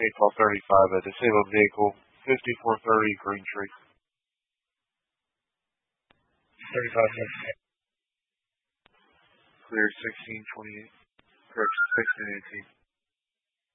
81235, a disabled vehicle, 5430 Green Tree. 35 minutes. Clear 1628. Correction, 1618.